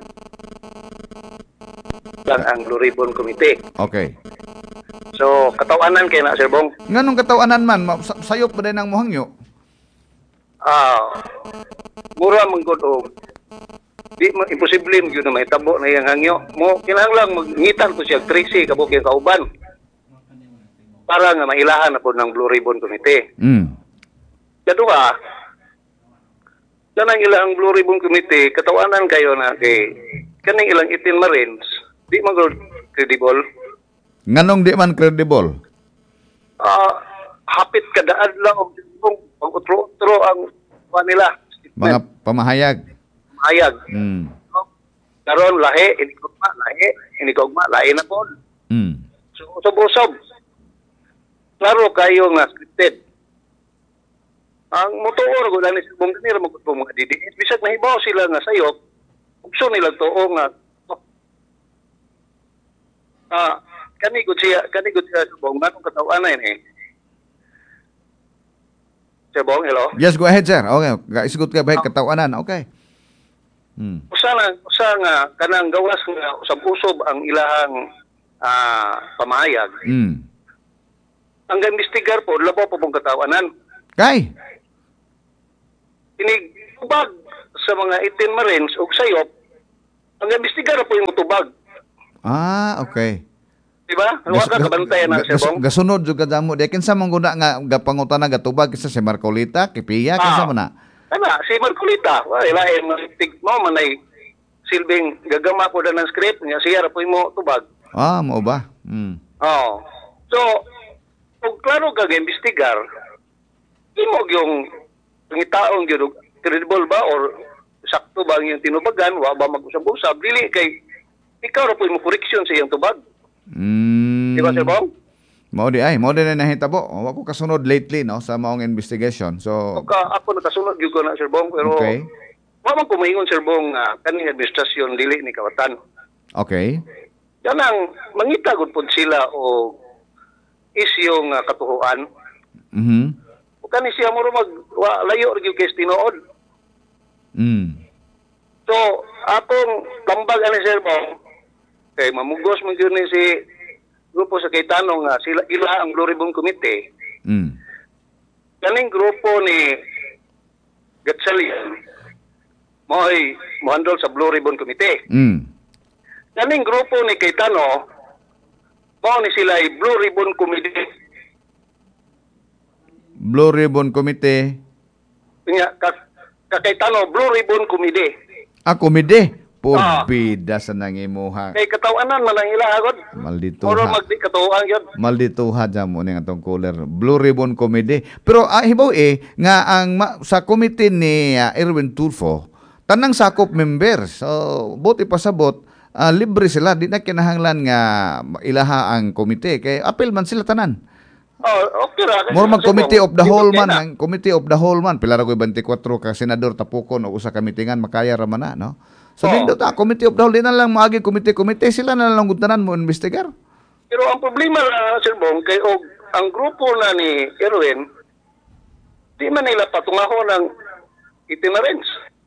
lang ang Blue Ribbon Committee. Okay. So, katawanan kay na Sir Bong. Nganong katawanan man? Sayop ba din ang muhangyo? Mura man gud og di mo imposible mo gyud na mahitabo na yang hangyo. Mo kinahanglan magngitan ko siya 13 kabuk yung kauban. Para nga mailahan na po ng Blue Ribbon Committee. Kadua, kanang ilang Blue Ribbon Committee, katawanan kayo na kay kanang ilang 18 Marines, di man credible. Nganong di man credible? Hapit kada adlaw og pag-utro-utro ang nila. Mga pamahayag. Pamahayag. Karon lahi, ini kogma, lahi na po. So, usob-usob. Klaro kayo nga scripted. Ang motor ko lang sa bong kanira magpong mga DDS. Bisag nahibaw sila nga sayop, ukso nila tuo nga. Kanigod siya sa bong, ganong katawanan Sir Bong, hello? Yes, go ahead, sir. Okay, isgot ka ba katawanan? Okay. Usa nga kanang gawas nga usab-usob ang ilahang pamahayag. Ang imbestigar po, labaw po pong katawanan. Kay? Tinigubag sa mga 18 Marines o sayop, ang imbestigar po yung mutubag. Okay. Diba? Huwag ka kabantayan na, Sir Bong. Gasunod juga damo. Di kinsa man guna nga gapangutan na gatubag kinsa si Marcolita, Kipiya, kinsa man na? Si Marcolita. Lain mo manay silbing gagama po na ng script niya. Siya po mo tubag. Mao ba? So, kung klaro ka ga-imbestigar, imog yung pangitaong yun, credible ba or sakto ba yung tinubagan, wa ba mag-usab-usab, dili kay ikaw na po yung correction sa iyong tubag. Di ba, Sir Bong? Mao di na nahitabo. Wa ko kasunod lately no sa maong investigation. So ako nakasunod gyud ko na Sir Bong pero wa man ko moingon Sir Bong kaning administrasyon dili ni kawatan. Okay. Kanang mangita gud pud sila o isyong katuhuan. O kani siya mo layo gyud kay tinuod. So akong tambag ani Sir Bong kay mamugos man gyud ni si grupo sa Cayetano nga sila ila ang Blue Ribbon Committee. Kaning grupo ni Gatchalian mo'y mohandol sa Blue Ribbon Committee. Kaning grupo ni Cayetano mo ni sila ay Blue Ribbon Committee. Blue Ribbon Committee. Cayetano Blue Ribbon Committee. Committee? Porbida sa nangimuha. Kay katawanan man ang ilahagod. Maldito. Oro magdi katuwang yun. Maldito dyan mo ning atong caller. Blue Ribbon Committee. Pero hibaw nga ang sa committee ni Erwin Tulfo, tanang sakop members. So, buti pasabot, libre sila. Di na kinahanglan nga ilaha ang komite. Kay apel man sila tanan. Okay ra. More mag committee of the whole man. Ang committee of the whole man. Pila ra ko 24 ka senador tapukon o usa ka mitingan makaya ra man na, no? So, nindot committee of the whole, di na lang maagi komite-komite, sila na lang gutanan mo investigar. Pero ang problema na, Sir Bong, kay ang grupo na ni Erwin, di man nila patungahon ng itinerants.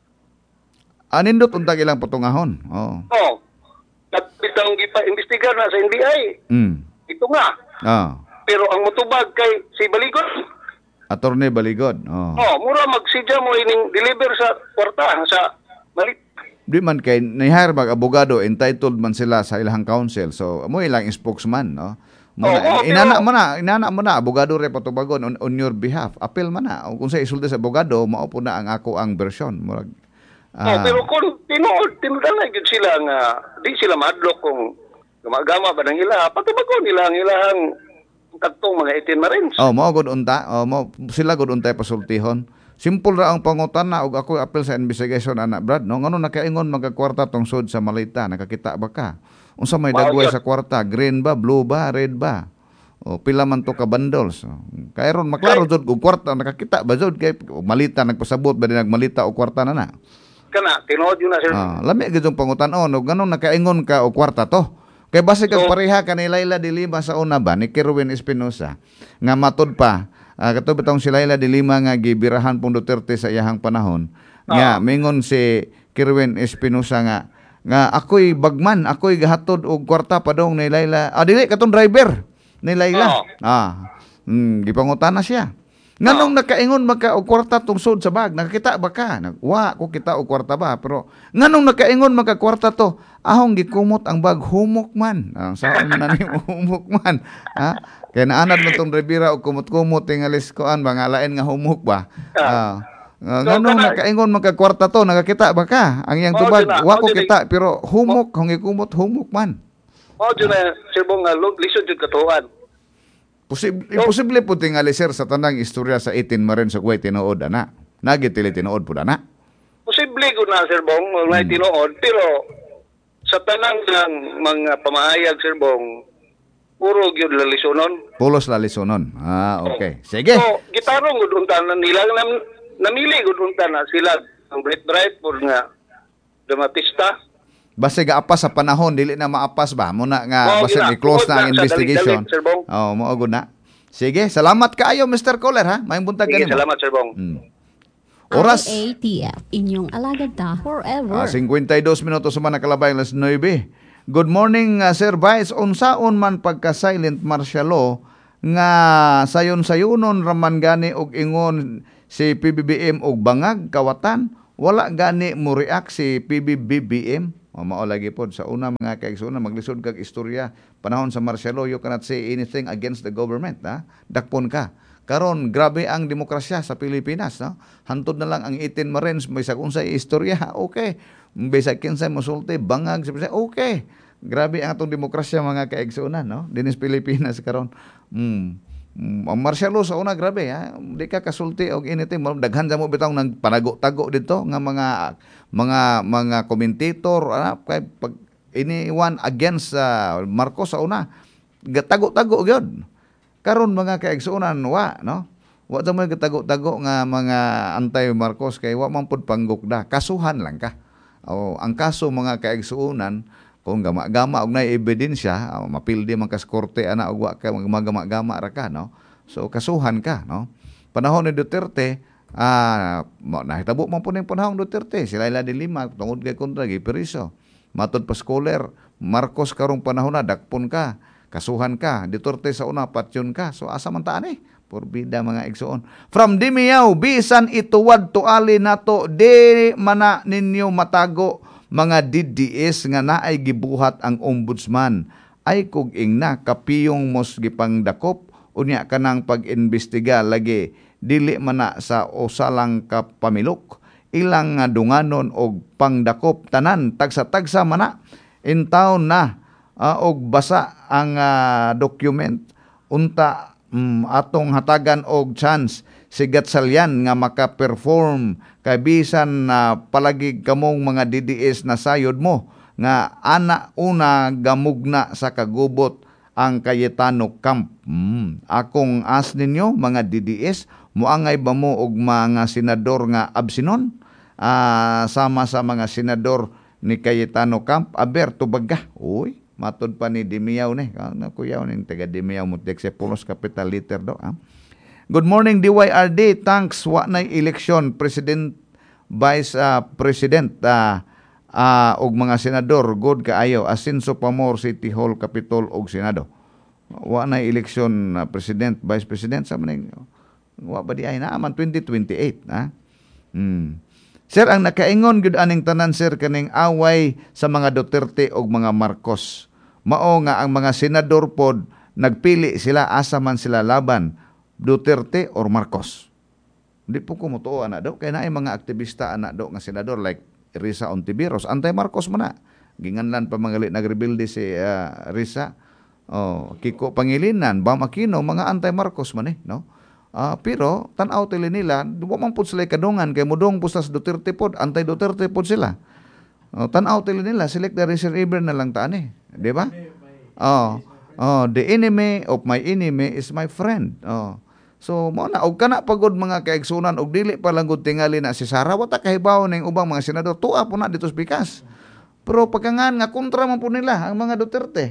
Anindot untag ilang patungahon. Oh. Oh. At bitang gipa-imbestigar na sa NBI. Ito nga. Pero ang mutubag kay si Baligod. Attorney Baligod. Mura magsidya mo ining deliver sa kwarta sa malit. Di man kay nihire mag-abogado, entitled man sila sa ilang counsel. So, mo ilang spokesman, no? Inana mo na, abogado re patubagon on your behalf. Appeal man na. Kung sa isulti sa abogado, maupo na ang ako ang version. Murag, pero kung tinudalan yun sila nga, di sila madlock kung gumagama ba ng ila, patubagon nila ang ilahang katong mga itinerants. Mao gud unta. Sila gud untay pasultihon. Simple ra ang pangutana og ako appeal sa investigation ana Brad, no? Ngano nakaingon magkakwarta tungsod sa malita, nakakita ba ka? Unsa may dagway sa kwarta, green ba, blue ba, red ba? O pila man to ka bundles. Kay ron maklaro jud og kwarta nakakita ba jud kay malita nagpasabot ba din nagmalita og kwarta na. Kana tinuod yun na sir. Lami gid yung pangutan-on og ngano nakaingon ka og kwarta to? Kay base kag pareha kanay Laila de Lima sa una ba ni Kerwin Espinosa nga matud pa kato bitong si Laila de Lima nga gibirahan pong Duterte sa iyahang panahon nga mingon si Kerwin Espinosa nga ako'y bagman, ako'y gahatod og kwarta padong ni Laila. Dili katong driver ni Laila. Gipangutana siya. Nganong nakaingon magka og kwarta tungsod sa bag? Nakakita ba ka? Wa ko kita og kwarta ba, pero nganong nakaingon magka kwarta to? Ahong gikumot ang bag humok man. Saan man ni humok man? Kaya naanad mo tong Rivera og kumot-kumot tingalis koan ba nga lain nga humok ba? Nganong nakaingon magka kwarta to? Nakakita ba ka? Ang iyang tubag, wa ko kita, pero humok, hong gikumot humok man. Dyan na, sir Bong, lisod yung katuan. Imposible po tingali sir sa tanang istorya sa 18 marin sa kuway tinuod ana. Nagitili tinuod po ana. Posible ko na sir Bong, mga tinuod, pero sa tanang ng mga pamahayag sir Bong, puro gyud lalisonon. Pulos lalisonon. Okay. Sige. So, gitarong gud unta na nila namili gud unta na sila ang bright for nga dramatista. Base gaapas sa panahon dili na maapas ba muna nga base i-close na ang investigation. Mao gud na. Sige, salamat kaayo Mr. Caller ha. Maayong buntag kanimo. Salamat Sir Bong. Oras ATF inyong alagad ta forever. 52 minutos man nakalabay alas 9. Good morning Sir Vice, unsaon man pagka silent martial law nga sayon-sayonon raman gani og ingon si PBBM og bangag kawatan, wala gani mo react si PBBM. Mao lagi pod sa una mga kaigsuonan maglisod kag istorya panahon sa martial law, you cannot say anything against the government, dakpon ka. Karon grabe ang demokrasya sa Pilipinas, no? Hantod na lang ang 18 Marines may sa unsay istorya, okay. Bisag kinsay mosulti bangag sa okay. Grabe ang atong demokrasya mga kaigsuonan, no? Dinis Pilipinas karon. Ang martial law sa una grabe di ka kasulti og anything, daghan sa mo bitaw nang panago-tago dito nga mga commentator kay pag iniwan against Marcos sa una gatago-tago gyud. Karon mga kaigsuonan no sa mo gatago-tago nga mga anti Marcos kay wa man pud panggukda, kasuhan lang ka. Ang kaso mga kaigsuonan kung gama-gama og nay ebidensya, mapildi man kas korte ana og wa ka magama-gama ra ka, no? So kasuhan ka, no? Panahon ni Duterte, nahitabo man po ning panahon Duterte, si Laila de Lima tungod kay kontra giperiso. Matod pa scholar, Marcos karong panahon na dakpon ka, kasuhan ka, Duterte sa una patyon ka. So asa man ta ani? Porbida mga igsuon. From Dimiao, bisan ituwad tuali nato di mana ninyo matago mga DDS nga naay gibuhat ang ombudsman ay kuging na kapiyong mos gipangdakop unya kanang pag-imbestiga lagi dili man na sa usalang kapamilok ilang nga dunganon og pangdakop tanan tagsa-tagsa man na in town na og basa ang document unta atong hatagan og chance si Gatchalian nga maka-perform kay bisan palagi kamong mga DDS na sayod mo nga ana una gamugna sa kagubot ang Cayetano Camp. Akong as ninyo mga DDS, muangay ba mo og mga senador nga absinon? Sama sa mga senador ni Cayetano Camp, Alberto Baga. Uy, matod pa ni Dimiao ni. Kuyaw ni taga Dimiao mo tek sa Pulos Capital Liter do. Good morning DYRD, thanks wa nay election president Vice President og mga senador good kaayo asinso pamor City Hall, Capitol ug Senado. Wa na eleksyon president, vice president sa maning wa ba di ay naaman 2028 ha. Sir, ang nakaingon gud aning tanan sir kaning away sa mga Duterte ug mga Marcos. Mao nga ang mga senador pod nagpili sila asa man sila laban, Duterte or Marcos. Di po ko mutuo ana daw kay naay mga aktivista ana daw nga senador like Risa Ontiveros, anti-Marcos man na. Ginganlan pa mga nagrebelde si Risa. Kiko Pangilinan, Bam Aquino, mga anti-Marcos man no? Pero tan-aw tili nila, wa man pud sila kadungan kay mudong pusas Duterte pod, anti-Duterte pod sila. Tan-aw tili nila select the reserve na lang taan di ba? The enemy of my enemy is my friend. So mo na og kana pagod mga kaigsunan og dili pa lang gud tingali na si Sara wa ta kahibaw ning ubang mga senador tuwa po na dito sa Pikas. Pero pagkangan nga kontra man po nila ang mga Duterte.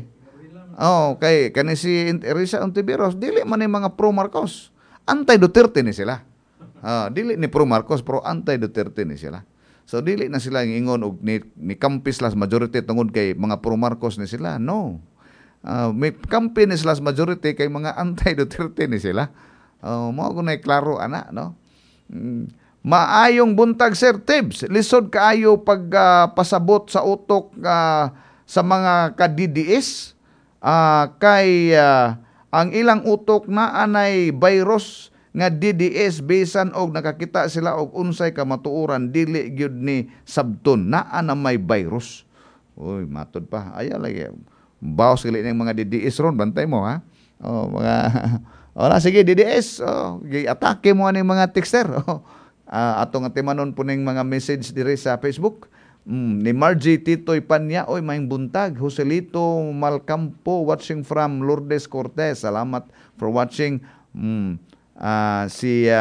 Kay kani si Risa Ontiveros dili man ni mga pro Marcos. Anti-Duterte ni sila. Dili ni pro Marcos pero anti-Duterte ni sila. So dili na sila ingon og ni kampis las majority tungod kay mga pro Marcos ni sila. No. May kampi ni sila majority kay mga anti-Duterte ni sila. Mo ko na klaro ana no. Maayong buntag Sir Tibbs, lisod kaayo pag pasabot sa utok sa mga ka-DDS kay ang ilang utok na anay virus nga DDS bisan og nakakita sila og unsay kamatuoran dili gyud ni sabton naa na may virus. Uy, matod pa. Aya lagi. Bawas gali ning mga DDS ron bantay mo ha. Mga Ola sige DDS, gi-atake mo ani mga texter. Ato nga timanon po ning mga message diri sa Facebook. Ni Margie Titoy Panya, oy maing buntag. Joselito Malcampo watching from Lourdes Cortez. Salamat for watching. Si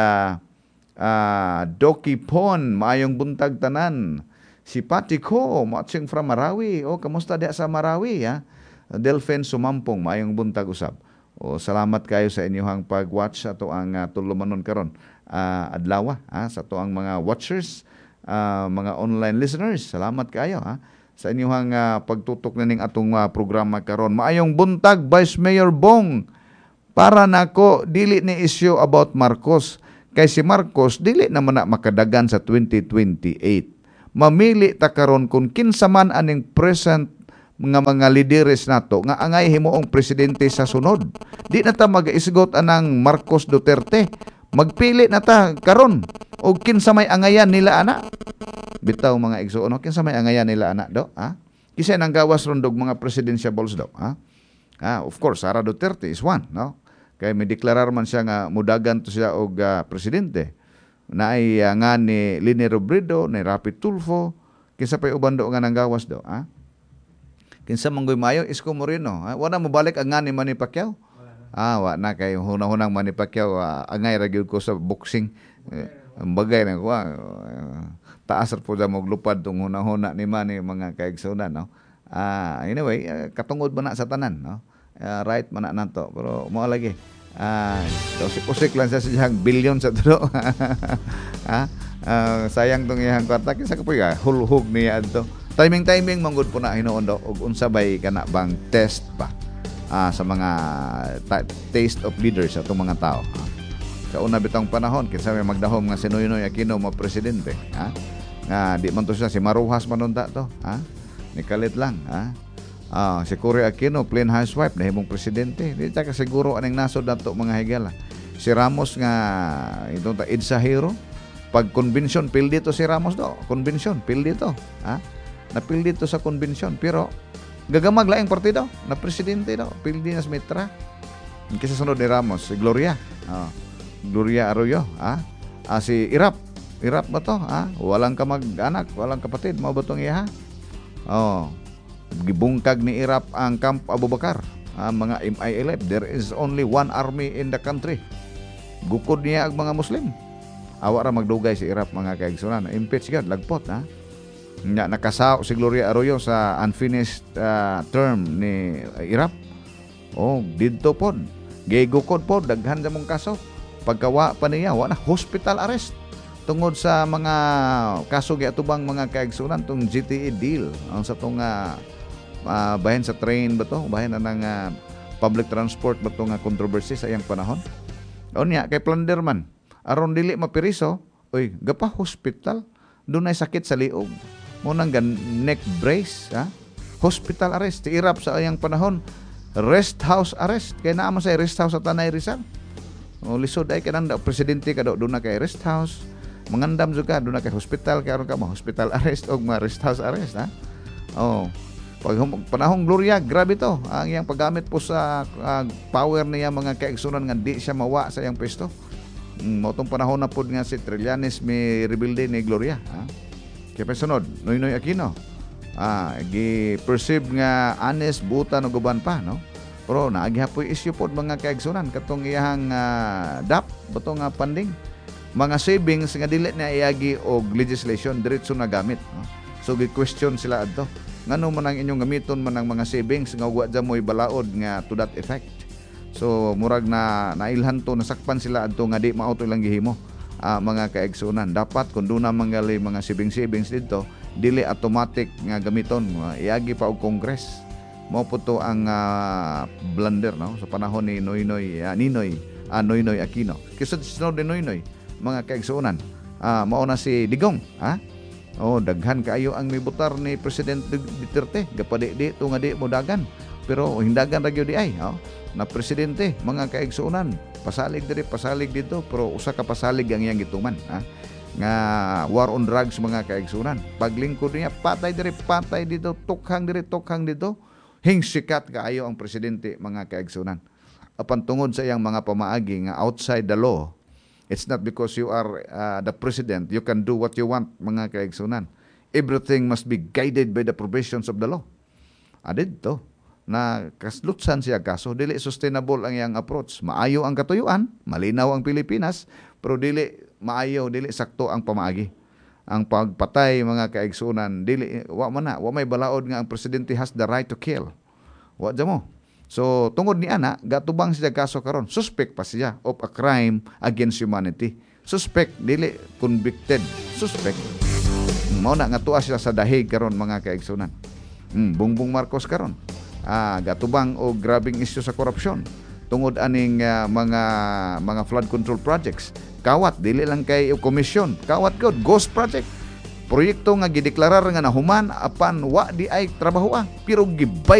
Doki Pon, maayong buntag tanan. Si Patiko watching from Marawi. Kamusta diha sa Marawi ha? Delphin Sumampong, maayong buntag usab. Salamat kayo sa inyong pag-watch ato ang tulumanon karon adlaw sa ato ang mga watchers, mga online listeners. Salamat kayo sa inyong pagtutok na ning atong programa karon. Maayong buntag Vice Mayor Bong. Para nako dili ni issue about Marcos kay si Marcos dili naman na makadagan sa 2028. Mamili ta karon kung kinsa man aning present mga lideres nato nga angay himuong presidente sa sunod. Di na ta mag-isgot anang Marcos Duterte. Magpili na ta karon og kinsa may angayan nila ana. Bitaw mga igsuon, kinsa may angayan nila ana do? Kisay nang gawas rondog mga presidentiables do? Of course, Sara Duterte is one, no? Kay may deklarar man siya nga mudagan to siya og presidente. Naay nga ni Lini Robredo, ni Rapi Tulfo, kinsa pay uban do nga nang gawas do? Kinsa manggoy mayo Isko Moreno. Wala mo balik ang nga ni Manny Pacquiao? Wa na kay hunang-hunang Manny Pacquiao angay ra gyud ko sa boxing. Bagay na ko. Taas ra po sa maglupad tong hunang-huna ni Manny mga kaigsunan no. Anyway, katungod ba na sa tanan no. Right man na nato pero mo lagi. Usik lang sa siyang billion sa tulo. Sayang tong iyang kwarta kinsa kapoy hulhog niya adto. Timing manggod po na hinuon daw og unsa bay kana bang test pa sa mga taste of leaders atong mga tao. Sa una bitang panahon kinsa may magdahom nga si Noynoy Aquino mo presidente nga di man to siya si Maruhas manunta to ni kalit lang si Cory Aquino plain housewife nahimong presidente di ta ka siguro aning nasod nato mga higala. Si Ramos nga itong Edsa Hero pag convention pil dito si Ramos do convention pil dito napil dito sa konbensyon pero gagamag laing partido na presidente daw pildi na Smitra kisa sunod ni Ramos si Gloria Arroyo si Irap ba to walang kamag-anak walang kapatid mao ba tong iya gibungkag ni Irap ang Camp Abubakar mga MI11 there is only one army in the country gukod niya ang mga Muslim awa ra magdugay si Irap mga kaigsunan impeach gad lagpot nakasaw si Gloria Arroyo sa unfinished term ni Irap. Didto pod. Gigukod pod daghan sa mong kaso. Pagkawa pa niya, wala hospital arrest. tungod sa mga kaso giatubang mga kaigsunan tong GTA deal ang sa tong bahin sa train ba to, bahin na ng public transport ba to nga controversy sa iyang panahon. Unya kay plunder man aron dili mapiriso, oy gapa hospital, dunay sakit sa liog, mo nang neck brace, ha? Hospital arrest, irap sa iyang panahon, rest house arrest, kay naa man sa rest house sa Tanay Rizal. O lisod ay kanang presidente ka do na kay rest house, mangandam jud ka do na kay hospital, kay aron ka hospital arrest o rest house arrest, ha? Oh, pag panahong Gloria, grabe to ang iyang paggamit po sa power niya mga kaigsunan nga di siya mawa sa iyang pwesto. Motong panahon na po nga si Trillanes may rebuilde ni Gloria, ha? Kaya sunod Noynoy Aquino, gi-perceive nga honest buta no guban pa, no? Pero naagihapoy issue po mga kaigsunan katong iyang DAP bato nga funding, mga savings nga dili na iagi og legislation diretso na gamit, no? So gi-question sila adto, ngano man ang inyong gamiton man ang mga savings nga wa dyan mo'y balaod nga to that effect. So murag na nailhan to, nasakpan sila adto nga di mao to ilang gihimo. Mga kaigsunan, dapat kung doon na manggali mga savings dito, dili automatic nga gamiton, iagi pa og Congress. Mao po to ang blunder, no, sa panahon ni Noynoy Aquino. Kasi sunod ni Noynoy mga kaigsunan, mao na si Digong, ha? Daghan kaayo ang mibutar ni President Duterte, gapadi to nga di mo dagan, pero hindagan ra gyud di ay, na presidente mga kaigsunan, pasalig dito, pero usa ka pasalig ang iyang gituman, ha? Nga war on drugs mga kaigsunan, paglingkod niya patay dito, tukhang dito, hingsikat kaayo ang presidente mga kaigsunan. Apan tungod sa iyang mga pamaagi nga outside the law, it's not because you are the president you can do what you want mga kaigsunan. Everything must be guided by the provisions of the law. Adito na kaslutsan siya kaso, dili sustainable ang iyang approach. Maayo ang katuyuan, malinaw ang Pilipinas, pero dili maayo, dili sakto ang pamaagi. Ang pagpatay mga kaigsunan, dili wa may balaod nga ang presidente has the right to kill. Wa dyan mo. So tungod ni ana gatubang siya kaso karon, suspect pa siya of a crime against humanity. Suspect, dili convicted, suspect. Mao na nga tuwa sila sa dahig karon mga kaigsunan. Bongbong Marcos karon gatubang o grabing issue sa korupsyon tungod aning mga flood control projects. Kawat dili lang kay komisyon, kawat gud ghost project, proyekto nga gideklarar nga nahuman apan wa di ay trabaho, pero gibay